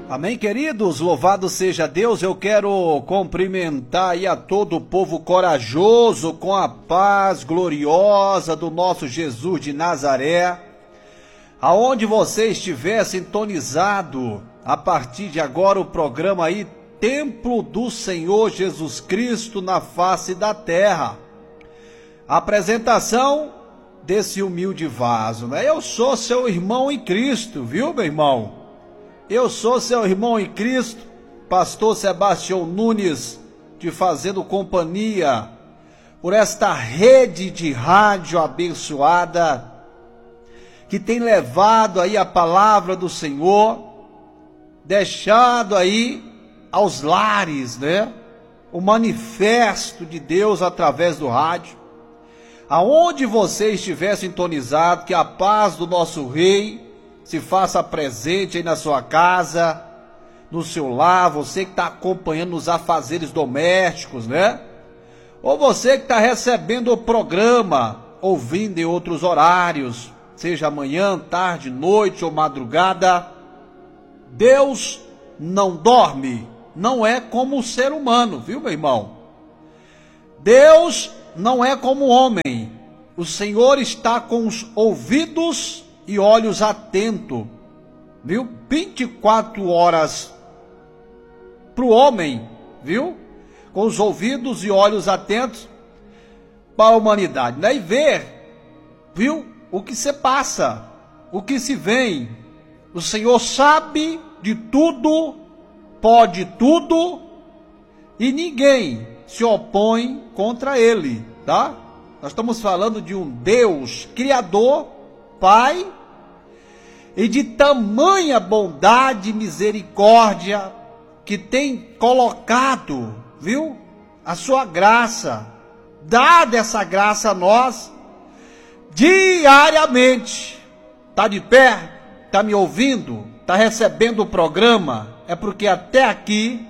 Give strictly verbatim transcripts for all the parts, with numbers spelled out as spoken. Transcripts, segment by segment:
Amém, queridos? Louvado seja Deus. Eu quero cumprimentar aí a todo o povo corajoso com a paz gloriosa do nosso Jesus de Nazaré. Aonde você estiver sintonizado, a partir de agora o programa aí, Templo do Senhor Jesus Cristo na face da terra. A apresentação desse humilde vaso, né? Eu sou seu irmão em Cristo, viu, meu irmão? Eu sou seu irmão em Cristo, pastor Sebastião Nunes, te fazendo companhia por esta rede de rádio abençoada, que tem levado aí a palavra do Senhor, deixado aí aos lares, né? O manifesto de Deus através do rádio. Aonde você estiver sintonizado, que a paz do nosso Rei se faça presente aí na sua casa, no seu lar, você que está acompanhando os afazeres domésticos, né? Ou você que está recebendo o programa, ouvindo em outros horários, seja manhã, tarde, noite ou madrugada. Deus não dorme, não é como o ser humano, viu, meu irmão? Deus não é como o homem. O Senhor está com os ouvidos e olhos atentos, viu? vinte e quatro horas para o homem, viu? Com os ouvidos e olhos atentos para a humanidade, né? E ver, viu? O que se passa, o que se vem. O Senhor sabe de tudo, pode tudo, e ninguém se opõe contra Ele, tá? Nós estamos falando de um Deus Criador, Pai, e de tamanha bondade e misericórdia, que tem colocado, viu, a sua graça, dada essa graça a nós, diariamente. Está de pé? Está me ouvindo? Está recebendo o programa? É porque até aqui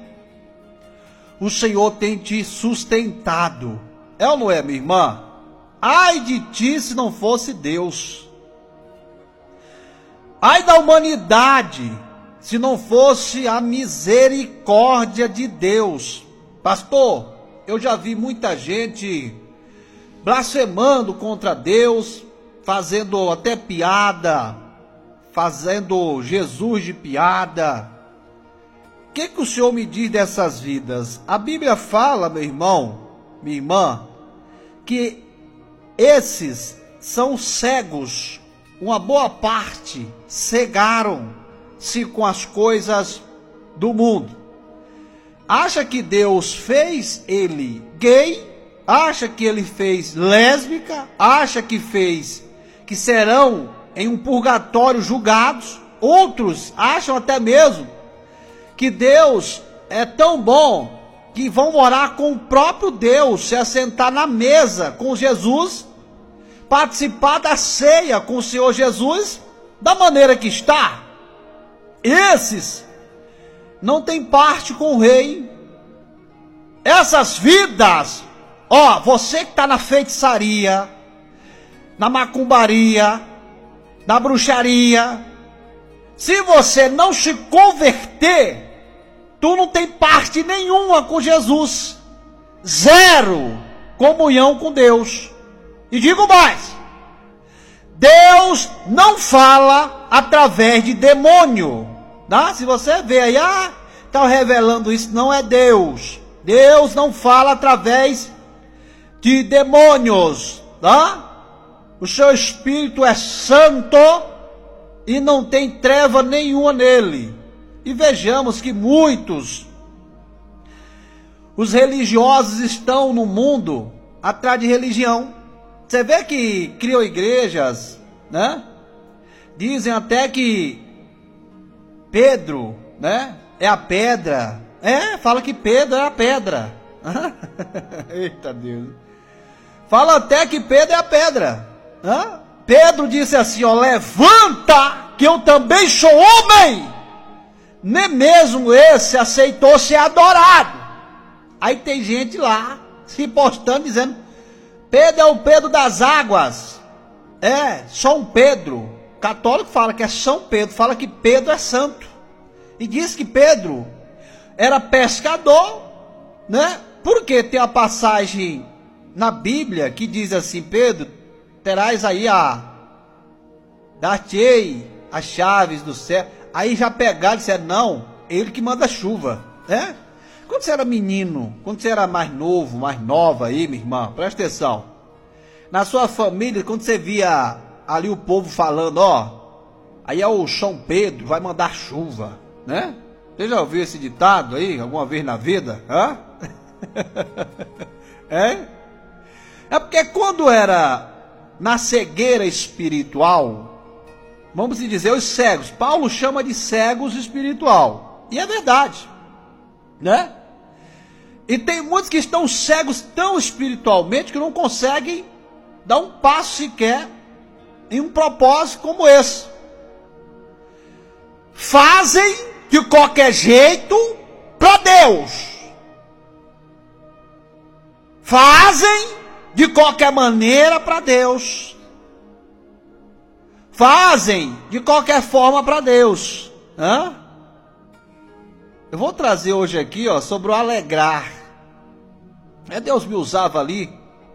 o Senhor tem te sustentado. É ou não é, minha irmã? Ai de ti se não fosse Deus. Ai da humanidade, se não fosse a misericórdia de Deus. Pastor, eu já vi muita gente blasfemando contra Deus, fazendo até piada, fazendo Jesus de piada. O que que o Senhor me diz dessas vidas? A Bíblia fala, meu irmão, minha irmã, que esses são cegos. Uma boa parte cegaram-se com as coisas do mundo. Acha que Deus fez ele gay? Acha que ele fez lésbica? Acha que fez que serão em um purgatório julgados? Outros acham até mesmo que Deus é tão bom que vão morar com o próprio Deus, se assentar na mesa com Jesus, participar da ceia com o Senhor Jesus, da maneira que está. Esses não têm parte com o Rei. Essas vidas, ó, você que está na feitiçaria, na macumbaria, na bruxaria, se você não se converter, tu não tem parte nenhuma com Jesus. Zero comunhão com Deus. E digo mais, Deus não fala através de demônio, tá? Se você vê aí, ah, está revelando isso, não é Deus. Deus não fala através de demônios, tá? O seu Espírito é santo e não tem treva nenhuma nele. E vejamos que muitos, os religiosos estão no mundo atrás de religião. Você vê que criam igrejas, né? Dizem até que Pedro, né, é a pedra. É, fala que Pedro é a pedra. Eita Deus. Fala até que Pedro é a pedra. Hã? Pedro disse assim, ó, levanta, que eu também sou homem. Nem mesmo esse aceitou ser adorado. Aí tem gente lá se postando dizendo, Pedro é o Pedro das águas. É, São Pedro. Católico fala que é São Pedro, fala que Pedro é santo. E diz que Pedro era pescador, né? Porque tem a passagem na Bíblia que diz assim: Pedro, terás aí a dar-te-ei as chaves do céu. Aí já pegaram e disseram: não, ele que manda chuva, né? Quando você era menino, quando você era mais novo, mais nova aí, minha irmã, presta atenção. Na sua família, quando você via ali o povo falando, ó, aí é o São Pedro, vai mandar chuva, né? Você já ouviu esse ditado aí, alguma vez na vida? Hã? É? É porque quando era na cegueira espiritual, vamos dizer, os cegos, Paulo chama de cegos espiritual, e é verdade, né? E tem muitos que estão cegos tão espiritualmente que não conseguem dar um passo sequer em um propósito como esse. Fazem de qualquer jeito para Deus. Fazem de qualquer maneira para Deus. Fazem de qualquer forma para Deus. Hã? Eu vou trazer hoje aqui, ó, sobre o alegrar. É, Deus me usava ali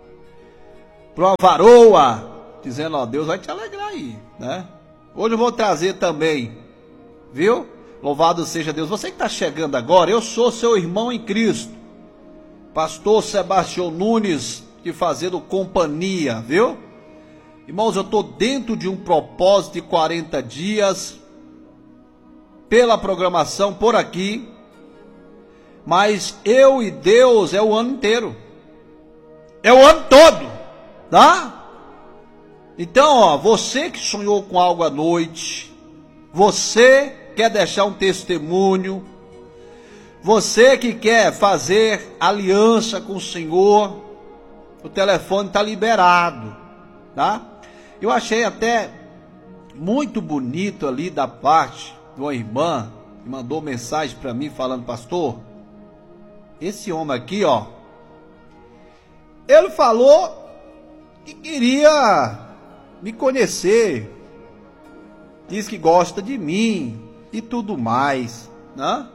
para uma varoa, dizendo, ó, Deus vai te alegrar aí, né? Hoje eu vou trazer também, viu? Louvado seja Deus. Você que está chegando agora, eu sou seu irmão em Cristo, pastor Sebastião Nunes, te fazendo companhia, viu? Irmãos, eu estou dentro de um propósito de quarenta dias, pela programação por aqui, mas eu e Deus é o ano inteiro, é o ano todo, tá? Então, ó, você que sonhou com algo à noite, você quer deixar um testemunho, você que quer fazer aliança com o Senhor, o telefone está liberado, tá? Eu achei até muito bonito ali da parte de uma irmã que mandou mensagem para mim falando, pastor, esse homem aqui, ó, ele falou que queria me conhecer, diz que gosta de mim e tudo mais, né?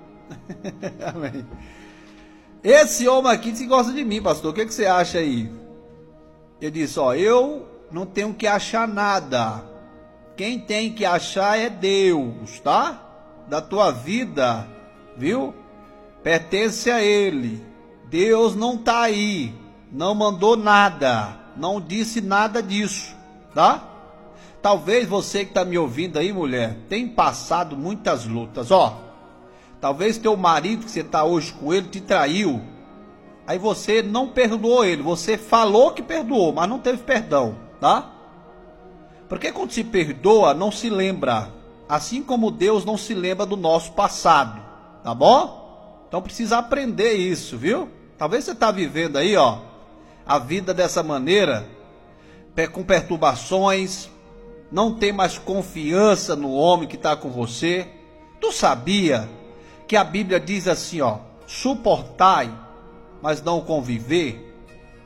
Amém. Esse homem aqui diz que gosta de mim, pastor, o que, que você acha aí? Ele disse, ó, eu não tenho que achar nada, quem tem que achar é Deus, tá? Da tua vida, viu? Pertence a Ele. Deus não está aí, não mandou nada, não disse nada disso, tá? Talvez você que está me ouvindo aí, mulher, tenha passado muitas lutas, ó. Talvez teu marido que você está hoje com ele te traiu, aí você não perdoou ele, você falou que perdoou, mas não teve perdão, tá? Porque quando se perdoa, não se lembra, assim como Deus não se lembra do nosso passado, tá bom? Então precisa aprender isso, viu? Talvez você está vivendo aí, ó, a vida dessa maneira, com perturbações, não tem mais confiança no homem que está com você. Tu sabia que a Bíblia diz assim, ó, suportai, mas não conviver,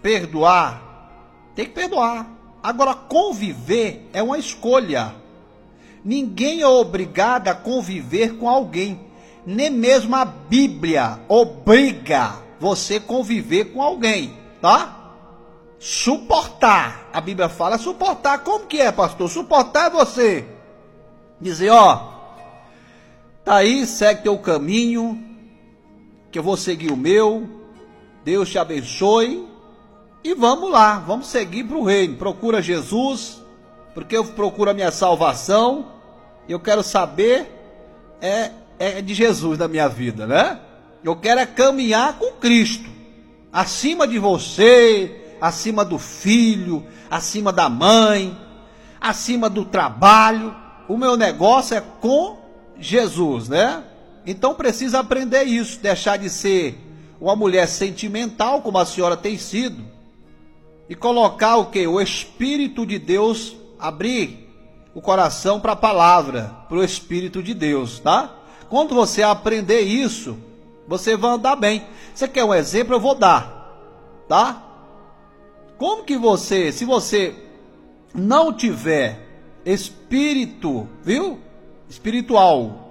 perdoar, tem que perdoar. Agora conviver é uma escolha. Ninguém é obrigado a conviver com alguém. Nem mesmo a Bíblia obriga você a conviver com alguém, tá? Suportar, a Bíblia fala suportar, como que é, pastor? Suportar é você dizer, ó, tá aí, segue teu caminho, que eu vou seguir o meu, Deus te abençoe, e vamos lá, vamos seguir para o reino, procura Jesus, porque eu procuro a minha salvação, eu quero saber, é... é de Jesus na minha vida, né? Eu quero é caminhar com Cristo, acima de você, acima do filho, acima da mãe, acima do trabalho. O meu negócio é com Jesus, né? Então precisa aprender isso, deixar de ser uma mulher sentimental, como a senhora tem sido, e colocar o quê? O Espírito de Deus, abrir o coração para a palavra, para o Espírito de Deus, tá? Quando você aprender isso, você vai andar bem. Você quer um exemplo? Eu vou dar, tá? Como que você, se você não tiver espírito, viu? Espiritual,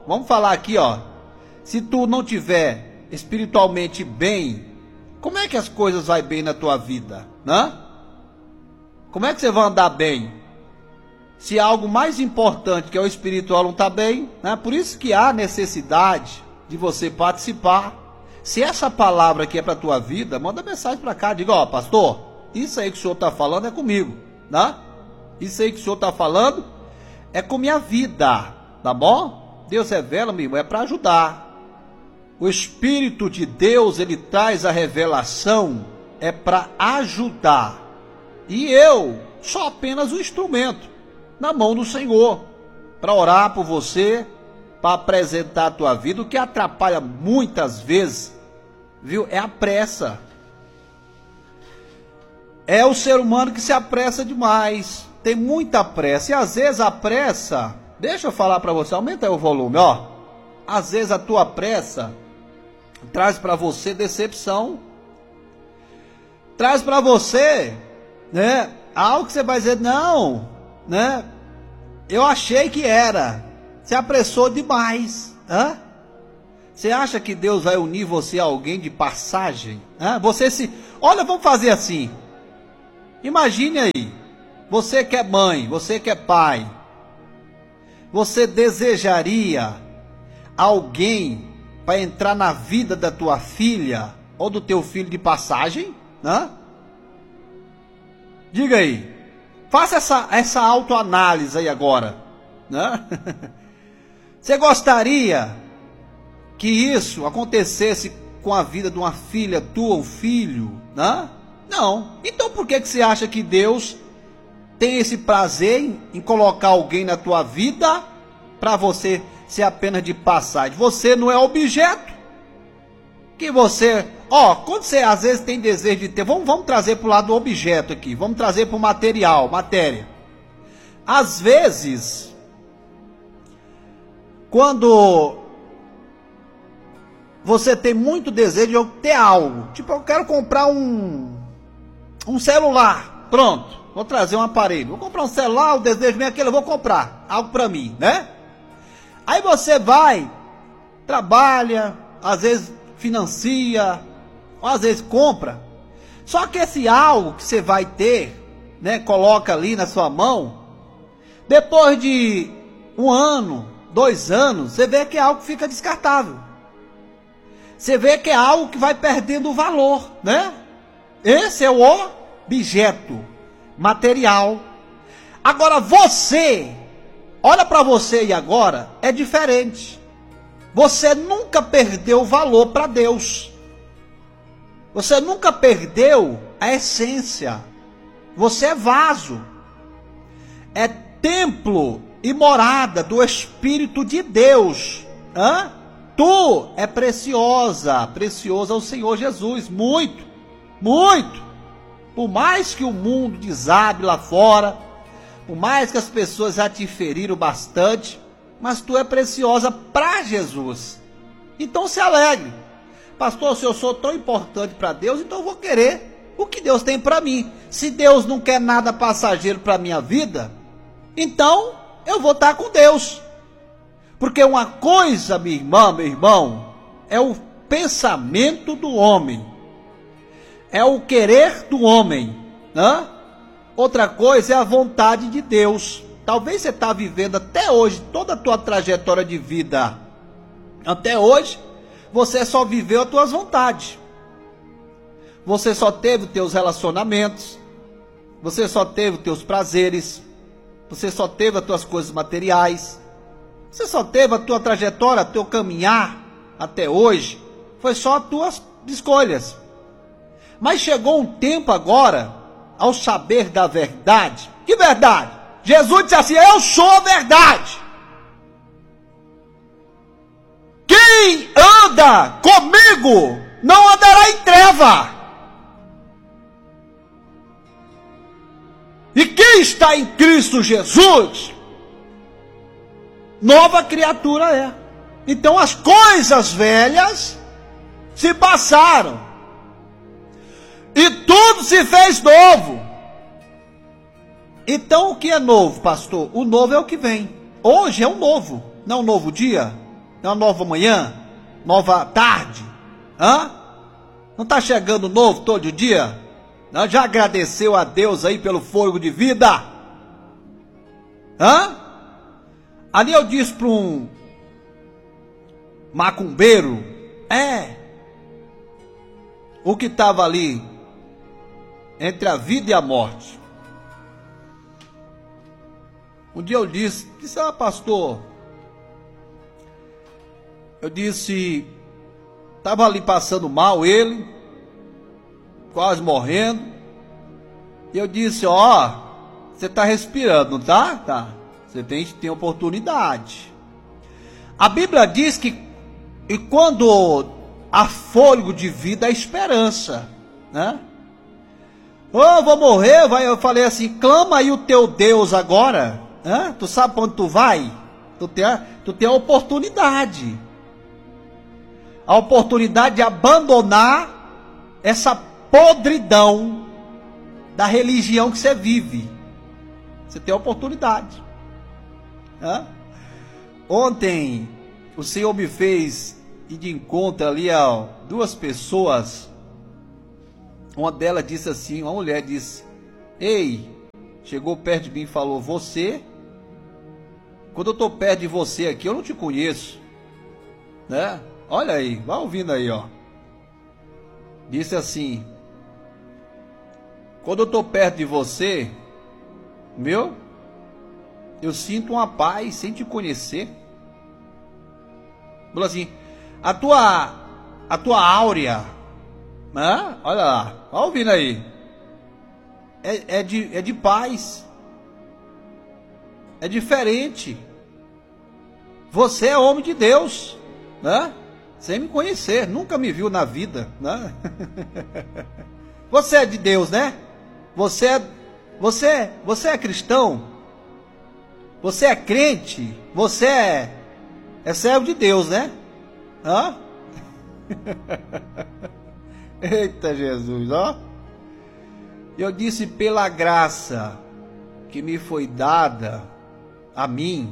vamos falar aqui, ó. Se tu não tiver espiritualmente bem, como é que as coisas vão bem na tua vida, né? Como é que você vai andar bem? Se algo mais importante que é o espiritual não está bem, né? Por isso que há necessidade de você participar. Se essa palavra aqui é para a tua vida, manda mensagem para cá, diga, ó, pastor, isso aí que o senhor está falando é comigo, né? Isso aí que o senhor está falando é com minha vida, tá bom? Deus revela, meu irmão, é para ajudar. O Espírito de Deus, ele traz a revelação, é para ajudar. E eu sou apenas um instrumento na mão do Senhor, para orar por você, para apresentar a tua vida. O que atrapalha muitas vezes, viu, é a pressa. É o ser humano que se apressa demais, tem muita pressa, e às vezes a pressa, deixa eu falar para você, aumenta aí o volume, ó. Às vezes a tua pressa traz para você decepção, traz para você, né, algo que você vai dizer, não, né, eu achei que era, você apressou demais, hã? Você acha que Deus vai unir você a alguém de passagem? Hã? Você se, olha, vamos fazer assim, imagine aí, você que é mãe, você que é pai, você desejaria alguém para entrar na vida da tua filha ou do teu filho de passagem, né? Diga aí, faça essa, essa autoanálise aí agora, né? Você gostaria que isso acontecesse com a vida de uma filha tua, um filho, né? Não. Então por que que você acha que Deus tem esse prazer em, em colocar alguém na tua vida para você ser apenas de passagem? Você não é objeto que você, ó, quando você às vezes tem desejo de ter, vamos, vamos trazer para o lado do objeto aqui, vamos trazer para o material, matéria. Às vezes, quando você tem muito desejo de ter algo, tipo, eu quero comprar um, um celular, pronto, vou trazer um aparelho, vou comprar um celular, o desejo meu é aquele, eu vou comprar algo para mim, né? Aí você vai, trabalha, às vezes financia, ou às vezes compra. Só que esse algo que você vai ter, né, coloca ali na sua mão, depois de um ano, dois anos, você vê que é algo que fica descartável. Você vê que é algo que vai perdendo o valor, né? Esse é o objeto material. Agora você, olha para você e agora, é diferente. Você nunca perdeu valor para Deus. Você nunca perdeu a essência. Você é vaso. É templo e morada do Espírito de Deus. Hã? Tu é preciosa, preciosa ao Senhor Jesus. Muito, muito. Por mais que o mundo desabe lá fora, por mais que as pessoas já te feriram bastante, mas tu é preciosa para Jesus. Então se alegre. Pastor, se eu sou tão importante para Deus, então eu vou querer o que Deus tem para mim. Se Deus não quer nada passageiro para a minha vida, então eu vou estar com Deus. Porque uma coisa, minha irmã, meu irmão, é o pensamento do homem. É o querer do homem, né? Outra coisa é a vontade de Deus. Talvez você está vivendo até hoje, toda a tua trajetória de vida, até hoje, você só viveu as tuas vontades. Você só teve os teus relacionamentos, você só teve os teus prazeres, você só teve as tuas coisas materiais, você só teve a tua trajetória, o teu caminhar até hoje, foi só as tuas escolhas. Mas chegou um tempo agora, ao saber da verdade. Que verdade? Jesus disse assim, eu sou a verdade. Quem anda comigo não andará em treva. E quem está em Cristo Jesus, nova criatura é. Então as coisas velhas se passaram e tudo se fez novo. Então o que é novo, pastor? O novo é o que vem. Hoje é um novo, não é um novo dia. É uma nova manhã? Nova tarde? Hã? Não está chegando novo todo dia? Não? Já agradeceu a Deus aí pelo fôlego de vida? Hã? Ali eu disse para um macumbeiro, é, o que estava ali entre a vida e a morte. Um dia eu disse, disse, ah, pastor, eu disse, estava ali passando mal ele, quase morrendo, e eu disse, ó, você está respirando, não tá? Tá. Você tem, tem oportunidade. A Bíblia diz que e quando há fôlego de vida, há esperança, né? Oh, vou morrer, vai, eu falei assim, clama aí o teu Deus agora, né? Tu sabe para onde tu vai? Tu tem, a, tu tem a oportunidade, a oportunidade de abandonar essa podridão da religião que você vive. Você tem a oportunidade, né? Ontem o Senhor me fez ir de encontro ali a duas pessoas. Uma delas disse assim, uma mulher disse, ei, chegou perto de mim e falou, você, quando eu estou perto de você aqui, eu não te conheço, né? Olha aí, vai ouvindo aí, ó. Disse assim, quando eu estou perto de você, meu, eu sinto uma paz sem te conhecer. Falou assim, a tua, a tua áurea, né? Olha lá, vai ouvindo aí, é, é, de, é de paz, é diferente, você é homem de Deus, né? Sem me conhecer, nunca me viu na vida, né? Você é de Deus, né? Você é, você, você é cristão, você é crente, você é É servo de Deus, né? Hã? Eita Jesus, ó. Eu disse, pela graça que me foi dada a mim,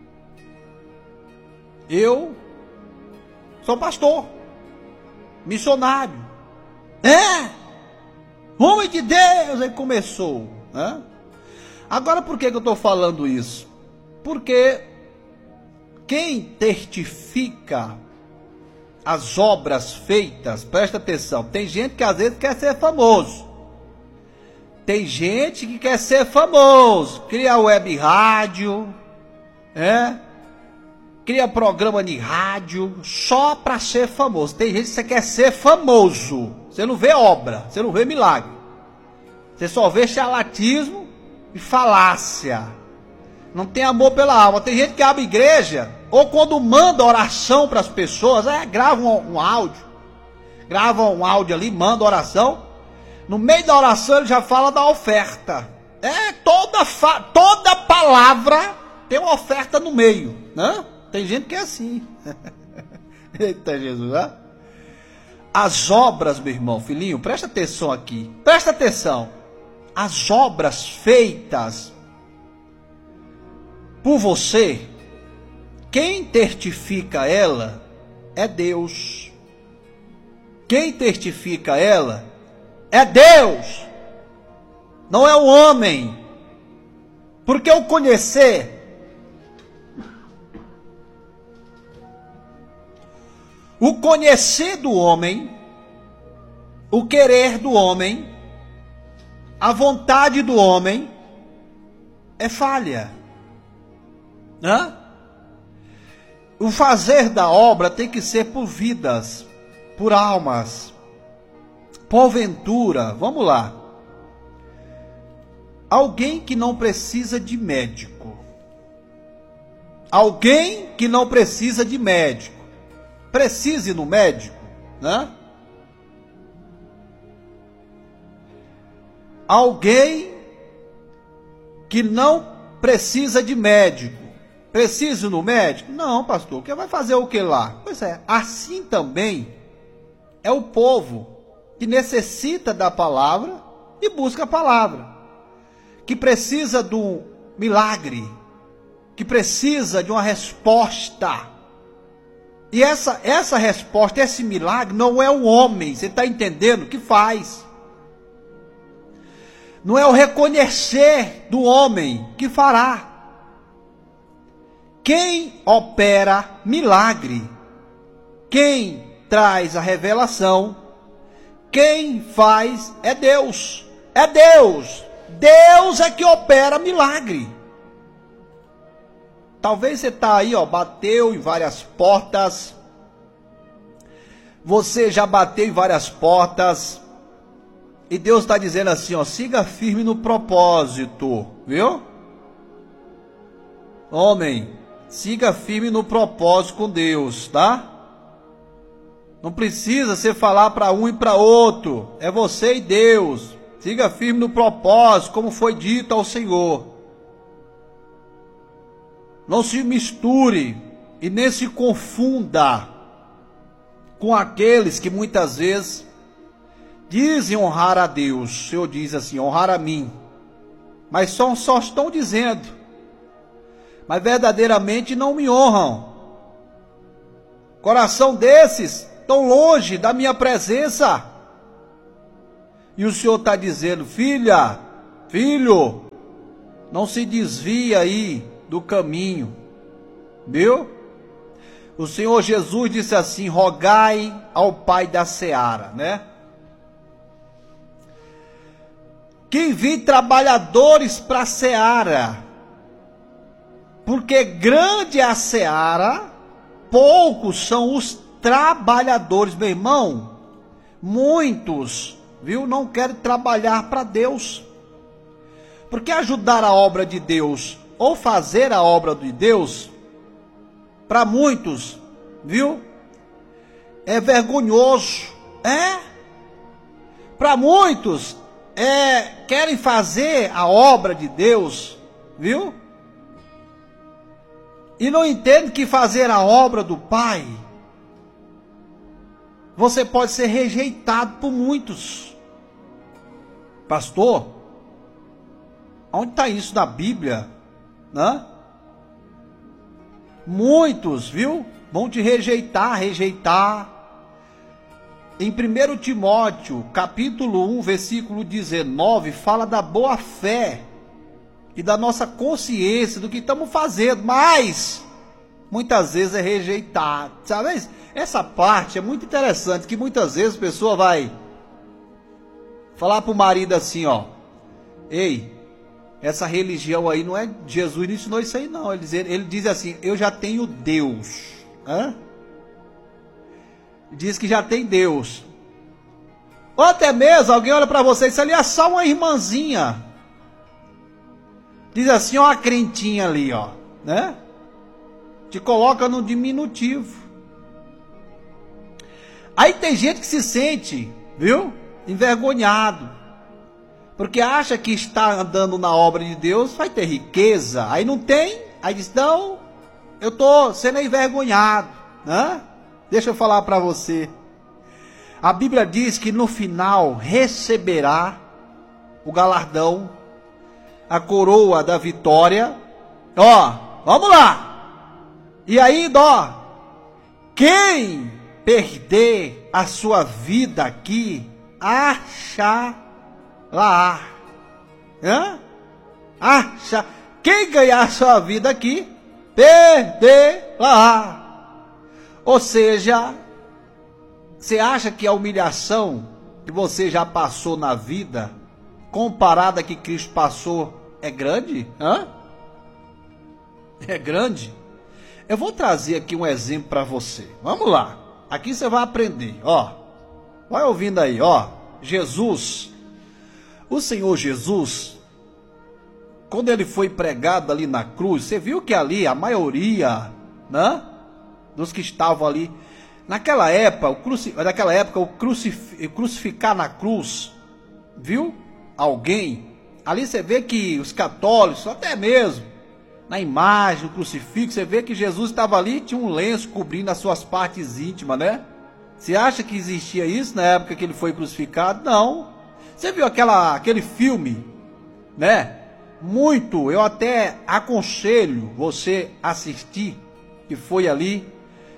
eu sou pastor, missionário. É? Homem de Deus! Aí começou, né? Agora por que que eu estou falando isso? Porque quem testifica as obras feitas, presta atenção, tem gente que às vezes quer ser famoso, tem gente que quer ser famoso, cria web rádio, é? Cria programa de rádio, só para ser famoso. Tem gente que você quer ser famoso, você não vê obra, você não vê milagre, você só vê charlatismo e falácia, não tem amor pela alma. Tem gente que abre igreja, ou quando manda oração para as pessoas, é, grava um, um áudio, grava um áudio ali, manda oração, no meio da oração ele já fala da oferta. É, toda, fa, toda palavra tem uma oferta no meio, né? Tem gente que é assim. Eita Jesus, né? As obras, meu irmão, filhinho, presta atenção aqui, presta atenção. As obras feitas por você, quem testifica ela é Deus. Quem testifica ela é Deus, não é o homem. Porque o conhecer, o conhecer do homem, o querer do homem, a vontade do homem é falha, né? O fazer da obra tem que ser por vidas, por almas, porventura, vamos lá, alguém que não precisa de médico, alguém que não precisa de médico, precise ir no médico, né? Alguém que não precisa de médico, precisa ir no médico? Não, pastor, que vai fazer o que lá? Pois é, assim também é o povo que necessita da palavra e busca a palavra, que precisa do milagre, que precisa de uma resposta, E essa, essa resposta, esse milagre, não é o homem, você está entendendo? Que faz. Não é o reconhecer do homem que fará. Quem opera milagre, quem traz a revelação, quem faz é Deus. É Deus. Deus é que opera milagre. Talvez você está aí, ó, bateu em várias portas. Você já bateu em várias portas. E Deus está dizendo assim, ó, siga firme no propósito, viu? Homem, siga firme no propósito com Deus, tá? Não precisa você falar para um e para outro. É você e Deus. Siga firme no propósito, como foi dito ao Senhor. Não se misture e nem se confunda com aqueles que muitas vezes dizem honrar a Deus. O Senhor diz assim, honrar a mim. Mas só, só estão dizendo. Mas verdadeiramente não me honram. Coração desses tão longe da minha presença. E o Senhor está dizendo, filha, filho, não se desvia aí do caminho, viu? O Senhor Jesus disse assim, rogai ao Pai da seara, né? Que envie trabalhadores para a seara, porque grande é a seara, poucos são os trabalhadores, meu irmão. Muitos, viu, não querem trabalhar para Deus, porque ajudar a obra de Deus ou fazer a obra de Deus, para muitos, viu, é vergonhoso, é, para muitos, é, querem fazer a obra de Deus, viu, e não entendem que fazer a obra do Pai, você pode ser rejeitado por muitos. Pastor, onde está isso na Bíblia? Né? Muitos, viu, vão te rejeitar, rejeitar. Em primeiro Timóteo, capítulo um, versículo dezenove, fala da boa fé e da nossa consciência do que estamos fazendo, mas muitas vezes é rejeitado, sabe? Essa parte é muito interessante, que muitas vezes a pessoa vai falar para o marido assim, ó, ei, essa religião aí não é, Jesus não ensinou isso aí não, ele diz, ele diz assim, eu já tenho Deus, hã? Diz que já tem Deus, ou até mesmo, alguém olha para você, isso ali é só uma irmãzinha, diz assim, ó, a crentinha ali, ó, né? Te coloca no diminutivo, aí tem gente que se sente, viu, envergonhado, porque acha que está andando na obra de Deus, vai ter riqueza, aí não tem, aí diz, não, eu estou sendo envergonhado, né? Deixa eu falar para você, a Bíblia diz que no final receberá o galardão, a coroa da vitória, ó, vamos lá, e ainda, ó, quem perder a sua vida aqui, achará lá, hã? Acha, quem ganhar a sua vida aqui, perderá. Ou seja, você acha que a humilhação que você já passou na vida, comparada a que Cristo passou, é grande? Hã? É grande? Eu vou trazer aqui um exemplo para você. Vamos lá. Aqui você vai aprender, ó. Vai ouvindo aí, ó. Jesus, o Senhor Jesus, quando ele foi pregado ali na cruz, você viu que ali a maioria, né, dos que estavam ali, naquela época, o cruci, naquela época, o crucif, crucificar na cruz, viu, alguém, ali você vê que os católicos, até mesmo, na imagem, no crucifixo, você vê que Jesus estava ali, tinha um lenço cobrindo as suas partes íntimas, né? Você acha que existia isso na época que ele foi crucificado? Não. Você viu aquela, aquele filme, né? Muito, eu até aconselho você assistir, que foi ali,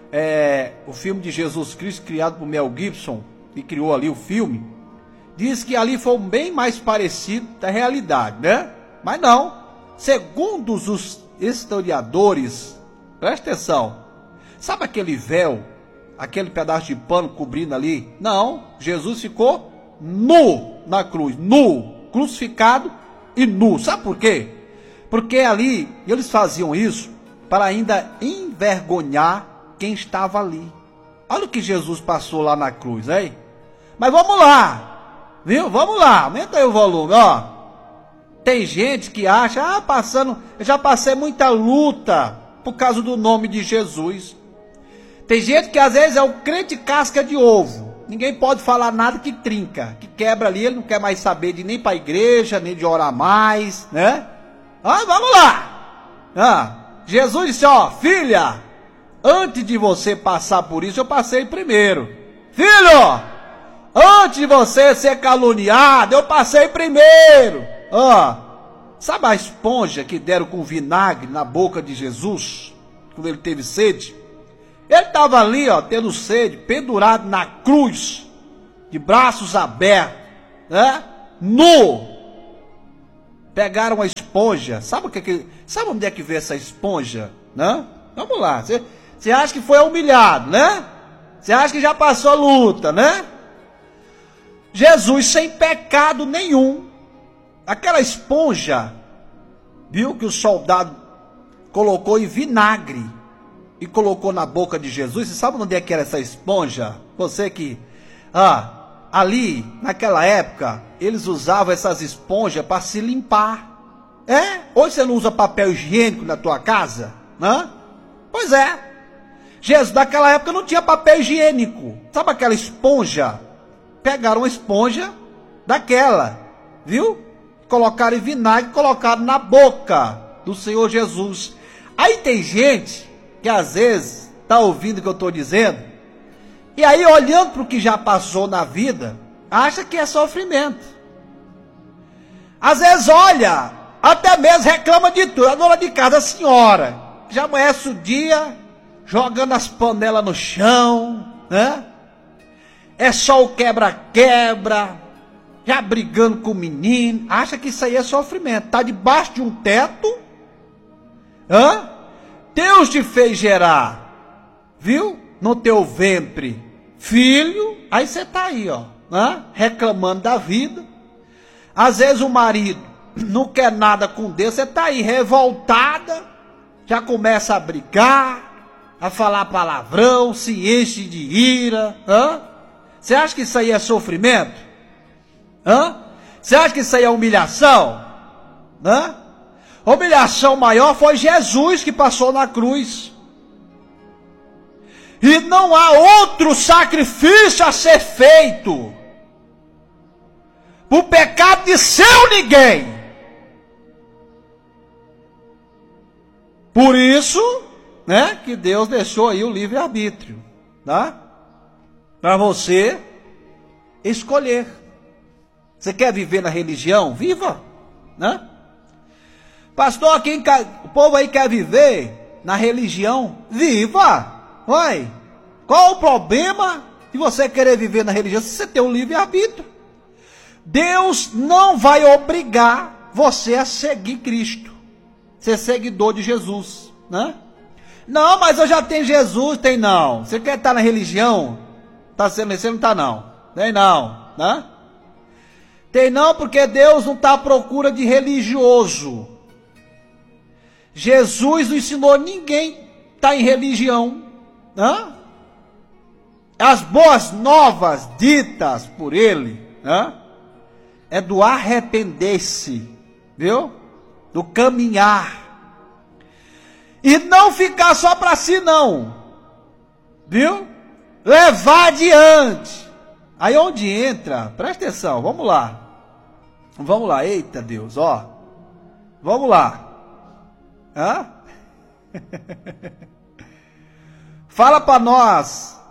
é, o filme de Jesus Cristo, criado por Mel Gibson, que criou ali o filme, diz que ali foi bem mais parecido da realidade, né? Mas não, segundo os historiadores, presta atenção, sabe aquele véu, aquele pedaço de pano cobrindo ali? Não, Jesus ficou nu na cruz, nu, crucificado e nu. Sabe por quê? Porque ali eles faziam isso para ainda envergonhar quem estava ali. Olha o que Jesus passou lá na cruz, hein? Mas vamos lá, viu? Vamos lá, aumenta aí o volume, ó. Tem gente que acha, ah, passando, eu já passei muita luta por causa do nome de Jesus. Tem gente que às vezes é o crente casca de ovo. Ninguém pode falar nada que trinca, que quebra ali, ele não quer mais saber de nem para a igreja, nem de orar mais, né? Ah, vamos lá. Ah, Jesus disse, ó, filha, antes de você passar por isso, eu passei primeiro. Filho, antes de você ser caluniado, eu passei primeiro. Ó, sabe a esponja que deram com vinagre na boca de Jesus, quando ele teve sede? Ele estava ali, ó, tendo sede, pendurado na cruz, de braços abertos, né? Nu. Pegaram uma esponja. Sabe o que que, sabe onde é que veio essa esponja, né? Vamos lá. Você, você acha que foi humilhado, né? Você acha que já passou luta, né? Jesus sem pecado nenhum. Aquela esponja, viu, que o soldado colocou em vinagre e colocou na boca de Jesus. Você sabe onde é que era essa esponja? Você que, ah, ali, naquela época, eles usavam essas esponjas para se limpar. É? Hoje você não usa papel higiênico na tua casa, né? Pois é. Jesus, naquela época não tinha papel higiênico. Sabe aquela esponja? Pegaram uma esponja daquela, viu? Colocaram em vinagre e colocaram na boca do Senhor Jesus. Aí tem gente que às vezes está ouvindo o que eu estou dizendo, e aí olhando para o que já passou na vida, acha que é sofrimento. Às vezes olha, até mesmo reclama de tudo. A dona de casa, a senhora, já amanhece o dia jogando as panelas no chão, né? É só o quebra-quebra, já brigando com o menino, acha que isso aí é sofrimento. Está debaixo de um teto, hã? Deus te fez gerar, viu? No teu ventre, filho. Aí você está aí, ó, né? Reclamando da vida. Às vezes o marido não quer nada com Deus, você está aí revoltada, já começa a brigar, a falar palavrão, se enche de ira, hã? Você acha que isso aí é sofrimento? Hã? Você acha que isso aí é humilhação? Hã? A humilhação maior foi Jesus que passou na cruz. E não há outro sacrifício a ser feito por pecado de seu ninguém. Por isso, né, que Deus deixou aí o livre-arbítrio, tá? Para você escolher. Você quer viver na religião? Viva, né? Pastor, quem, o povo aí quer viver na religião? Viva! Vai! Qual o problema de você querer viver na religião se você tem um livre-arbítrio? Deus não vai obrigar você a seguir Cristo, ser seguidor de Jesus, né? Não, mas eu já tenho Jesus. Tem não. Você quer estar na religião? Tá sendo, você não está não. Tem não, né? Tem não, porque Deus não está à procura de religioso. Jesus não ensinou ninguém está em religião, né? As boas novas ditas por ele, né, é do arrepender-se, viu? Do caminhar. E não ficar só para si não, viu? Levar adiante. Aí onde entra, presta atenção, vamos lá. Vamos lá, eita Deus, ó. Vamos lá. Hã? Fala para nós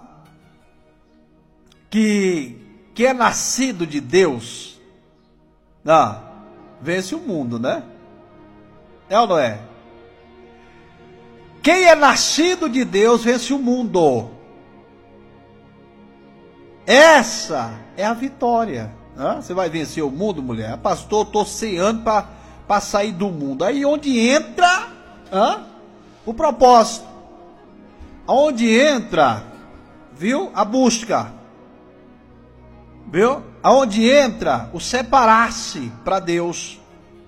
que, que é nascido de Deus. Ah, vence o mundo, né? É ou não é? quem é nascido de Deus vence o mundo. Essa é a vitória. Hã? Você vai vencer o mundo, mulher? Pastor, eu estou ceando para sair do mundo. Aí onde entra hã? o propósito. Onde entra, viu, a busca. Viu? Aonde entra o separar-se para Deus.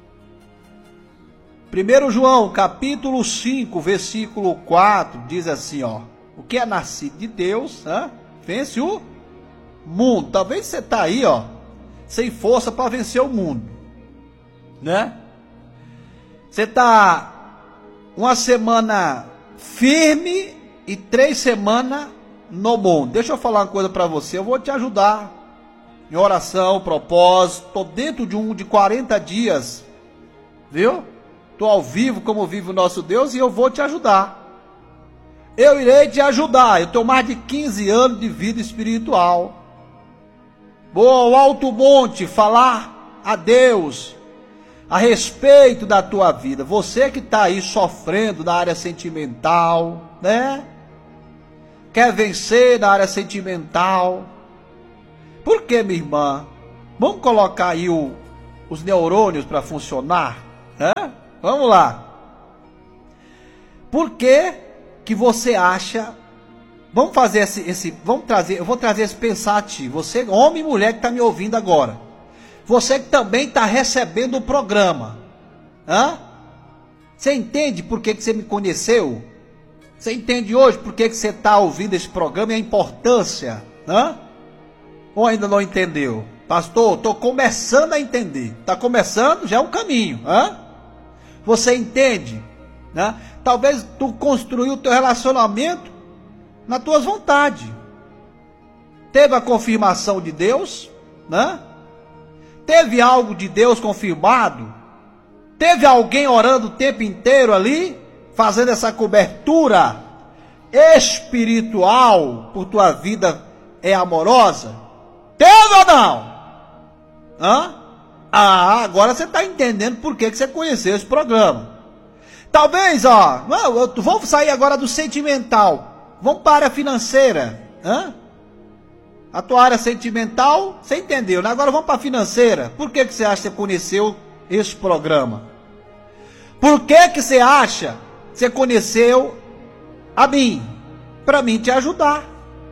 primeiro João, capítulo cinco, versículo quatro, diz assim, ó. O que é nascido de Deus, hã? Vence o mundo. Talvez você tá aí, ó, sem força para vencer o mundo, né? Você tá uma semana firme e três semanas no mundo. Deixa eu falar uma coisa para você, eu vou te ajudar em oração, propósito. Tô dentro de um de quarenta dias, viu? Tô ao vivo como vive o nosso Deus e eu vou te ajudar. Eu irei te ajudar. Eu tenho mais de quinze anos de vida espiritual. Vou ao alto monte falar a Deus a respeito da tua vida. Você que está aí sofrendo na área sentimental, né? Quer vencer na área sentimental. Por que, minha irmã? Vamos colocar aí o, os neurônios para funcionar, né? Vamos lá. Por que que você acha... Vamos fazer esse, esse... Vamos trazer... Eu vou trazer esse pensativo. Você, homem e mulher que está me ouvindo agora. Você que também está recebendo o programa. Hã? Você entende por que que você me conheceu? Você entende hoje por que que você está ouvindo esse programa e a importância? Hã? Ou ainda não entendeu? Pastor, estou começando a entender. Está começando? Já é um caminho. Hã? Você entende? Né? Talvez tu construiu o teu relacionamento nas tuas vontades. Teve a confirmação de Deus, né? Teve algo de Deus confirmado? Teve alguém orando o tempo inteiro ali, fazendo essa cobertura espiritual por tua vida é amorosa? Teve ou não? Hã? Ah, agora você está entendendo por que que você conheceu esse programa. Talvez, ó, vamos sair agora do sentimental. Vamos para a área financeira. Hã? A tua área sentimental, você entendeu, né? Agora vamos para a financeira. Por que que você acha que você conheceu esse programa? Por que que você acha que você conheceu a mim? Para mim te ajudar.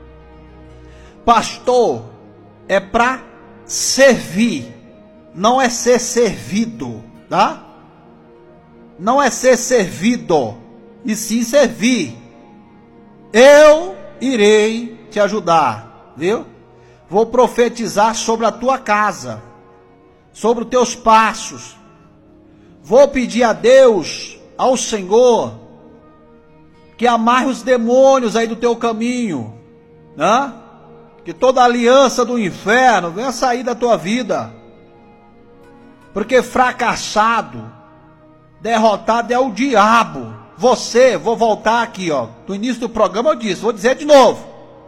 Pastor, é para servir, não é ser servido, tá? Não é ser servido, e sim servir. Eu irei te ajudar, viu? Vou profetizar sobre a tua casa, sobre os teus passos. Vou pedir a Deus, ao Senhor, que amarre os demônios aí do teu caminho, né? Que toda aliança do inferno venha sair da tua vida. Porque fracassado, derrotado é o diabo. Você, vou voltar aqui, ó. No início do programa eu disse, vou dizer de novo.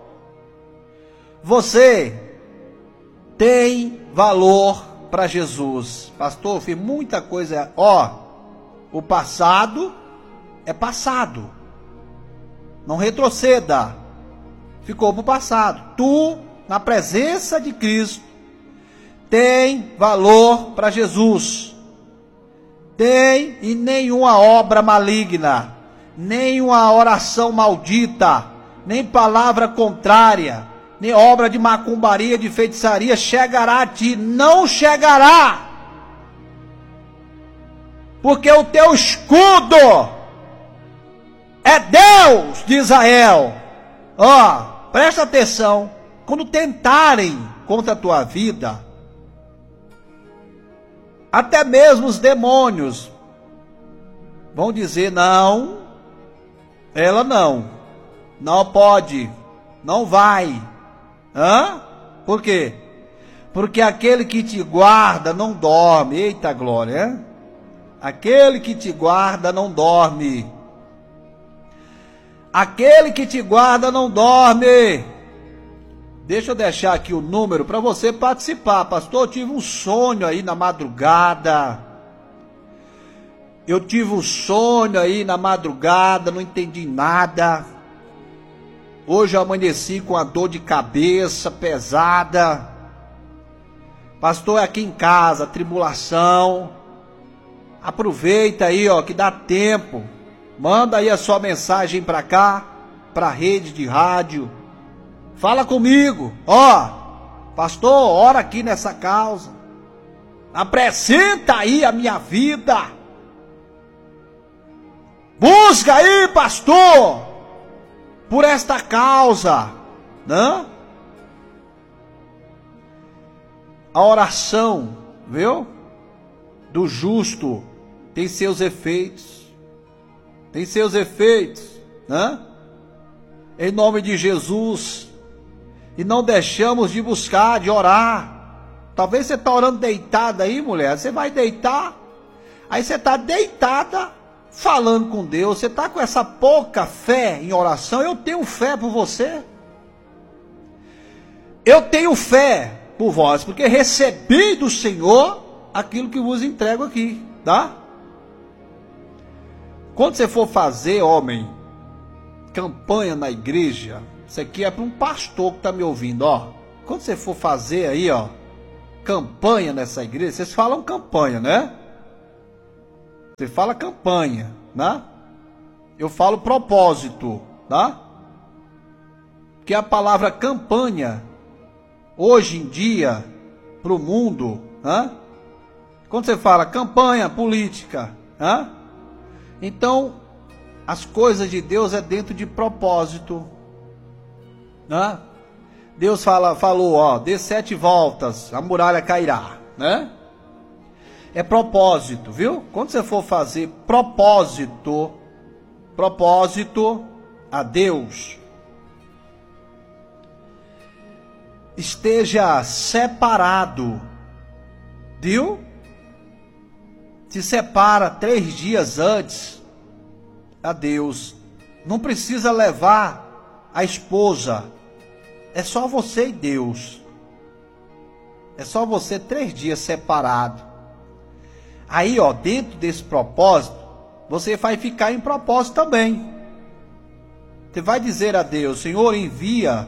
Você tem valor para Jesus. Pastor, eu fiz muita coisa. Ó, o passado é passado. Não retroceda. Ficou para o passado. Tu, na presença de Cristo, tem valor para Jesus. Tem, e nenhuma obra maligna, nenhuma oração maldita, nem palavra contrária, nem obra de macumbaria, de feitiçaria chegará a ti. Não chegará. Porque o teu escudo é Deus de Israel. Ó, presta atenção. Quando tentarem contra a tua vida, até mesmo os demônios vão dizer, não, ela não, não pode, não vai. Hã? Por quê? Porque aquele que te guarda não dorme. Eita glória, hein? Aquele que te guarda não dorme. Aquele que te guarda não dorme. Deixa eu deixar aqui o número para você participar. Pastor, eu tive um sonho aí na madrugada. Eu tive um sonho aí na madrugada, não entendi nada. Hoje eu amanheci com a dor de cabeça pesada. Pastor, é aqui em casa, tribulação. Aproveita aí, ó, que dá tempo. Manda aí a sua mensagem para cá, para a rede de rádio. Fala comigo, ó. Pastor, ora aqui nessa causa. Apresenta aí a minha vida. Busca aí, pastor, por esta causa, né? A oração, viu? Do justo tem seus efeitos. Tem seus efeitos, né? Em nome de Jesus. E não deixamos de buscar, de orar. Talvez você está orando deitada aí, mulher. Você vai deitar. Aí você está deitada, falando com Deus. Você está com essa pouca fé em oração. Eu tenho fé por você. Eu tenho fé por vós, porque recebi do Senhor aquilo que vos entrego aqui, tá? Quando você for fazer, homem, campanha na igreja, isso aqui é para um pastor que está me ouvindo, ó. Quando você for fazer aí, ó, campanha nessa igreja, vocês falam campanha, né? Você fala campanha, né? Eu falo propósito, tá? Porque a palavra campanha, hoje em dia, para o mundo, né? Quando você fala campanha política, né? Então, as coisas de Deus é dentro de propósito, né? Deus fala, falou, ó, dê sete voltas, a muralha cairá, né? É propósito, viu? Quando você for fazer propósito, propósito a Deus, esteja separado, viu? Se separa três dias antes a Deus. Não precisa levar a esposa. É só você e Deus. É só você três dias separado. Aí, ó, dentro desse propósito, você vai ficar em propósito também. Você vai dizer a Deus: Senhor, envia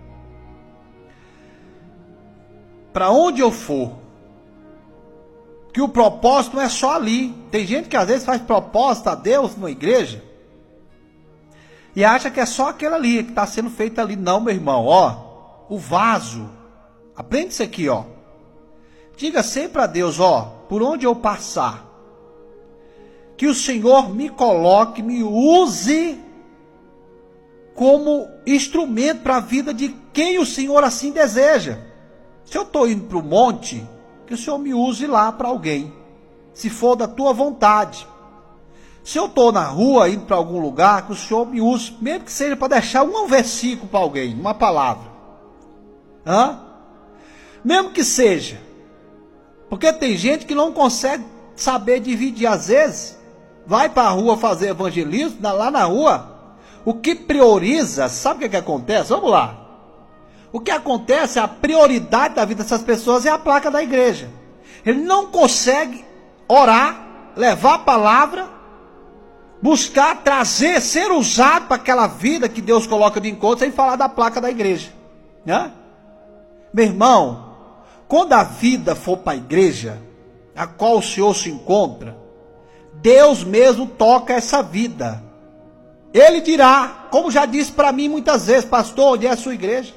para onde eu for. Que o propósito não é só ali. Tem gente que às vezes faz propósito a Deus numa igreja e acha que é só aquele ali que está sendo feito ali. Não, meu irmão, ó, o vaso. Aprende isso aqui, ó. Diga sempre a Deus, ó, por onde eu passar, que o Senhor me coloque, me use como instrumento para a vida de quem o Senhor assim deseja. Se eu estou indo para o monte, que o Senhor me use lá para alguém, se for da tua vontade. Se eu estou na rua, indo para algum lugar, que o Senhor me use, mesmo que seja para deixar um versículo para alguém, uma palavra. Hã? Mesmo que seja. Porque tem gente que não consegue saber dividir. Às vezes, vai para a rua fazer evangelismo, lá na rua, o que prioriza, sabe o que, que acontece? Vamos lá. O que acontece, a prioridade da vida dessas pessoas é a placa da igreja. Ele não consegue orar, levar a palavra, buscar, trazer, ser usado para aquela vida que Deus coloca de encontro, sem falar da placa da igreja, né? Meu irmão, quando a vida for para a igreja, a qual o Senhor se encontra, Deus mesmo toca essa vida. Ele dirá, como já disse para mim muitas vezes: pastor, onde é a sua igreja?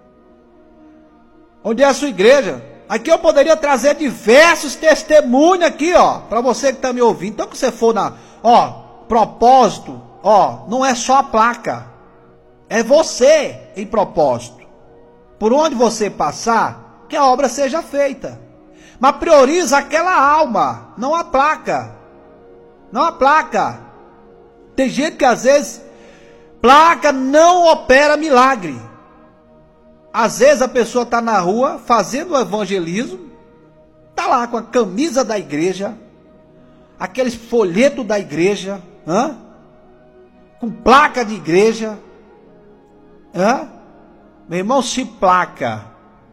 Onde é a sua igreja? Aqui eu poderia trazer diversos testemunhos aqui, ó, para você que está me ouvindo. Então, que você for na, ó, propósito, ó, não é só a placa, é você em propósito. Por onde você passar, que a obra seja feita. Mas prioriza aquela alma, não a placa. Não a placa. Tem gente que às vezes, placa não opera milagre. Às vezes a pessoa está na rua fazendo o evangelismo, está lá com a camisa da igreja, aqueles folhetos da igreja, hã? Com placa de igreja. Hã? Meu irmão, se placa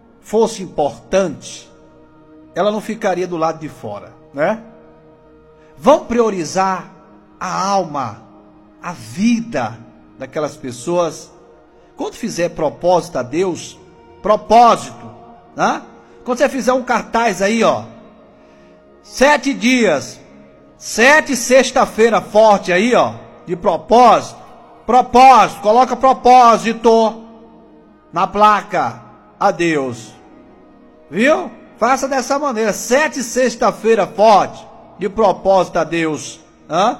fosse importante, ela não ficaria do lado de fora, né? Vão priorizar a alma, a vida daquelas pessoas. Quando fizer propósito a Deus, propósito, né? Quando você fizer um cartaz aí, ó, sete dias, sete sexta-feira forte aí, ó, de propósito, propósito, coloca propósito na placa a Deus, viu? Faça dessa maneira, sete sexta-feira forte, de propósito a Deus, hã?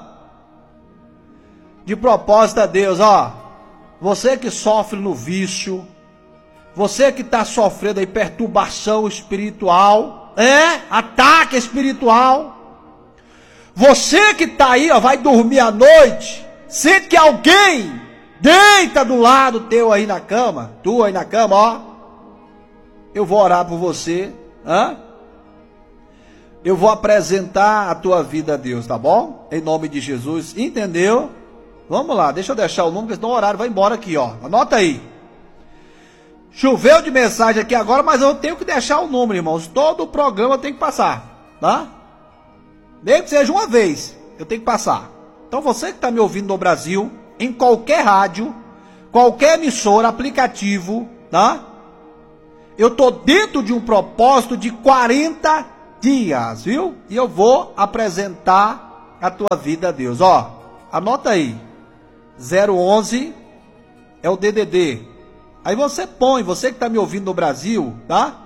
De propósito a Deus, ó, você que sofre no vício, você que está sofrendo aí perturbação espiritual, é, ataque espiritual, você que está aí, ó, vai dormir à noite, sente que alguém deita do lado teu aí na cama, tu aí na cama, ó, eu vou orar por você, hã? Eu vou apresentar a tua vida a Deus, tá bom? Em nome de Jesus, entendeu? Vamos lá, deixa eu deixar o número, porque senão o horário vai embora aqui, ó, anota aí. Choveu de mensagem aqui agora, mas eu tenho que deixar o número, irmãos. Todo o programa eu tenho que passar, tá? Nem que seja uma vez, eu tenho que passar. Então você que está me ouvindo no Brasil, em qualquer rádio, qualquer emissora, aplicativo, tá? Eu tô dentro de um propósito de quarenta dias, viu? E eu vou apresentar a tua vida a Deus. Ó, anota aí. zero onze é o D D D. Aí você põe, você que está me ouvindo no Brasil, tá?